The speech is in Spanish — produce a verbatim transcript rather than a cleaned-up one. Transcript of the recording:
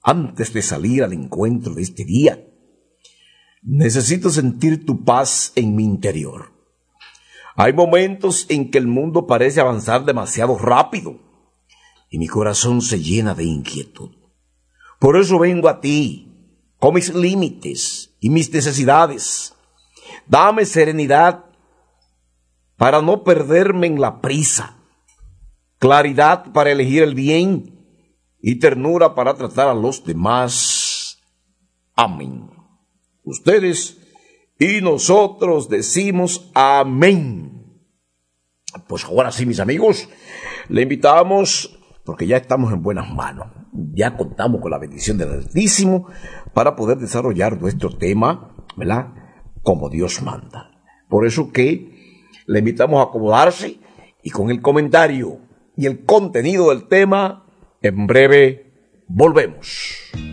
antes de salir al encuentro de este día. Necesito sentir tu paz en mi interior. Hay momentos en que el mundo parece avanzar demasiado rápido y mi corazón se llena de inquietud. Por eso vengo a ti, con mis límites y mis necesidades. Dame serenidad para no perderme en la prisa, claridad para elegir el bien y ternura para tratar a los demás. Amén. Ustedes y nosotros decimos amén. Pues ahora sí, mis amigos, le invitamos, porque ya estamos en buenas manos, ya contamos con la bendición del Altísimo para poder desarrollar nuestro tema, ¿verdad?, como Dios manda. Por eso que le invitamos a acomodarse y con el comentario y el contenido del tema, en breve volvemos.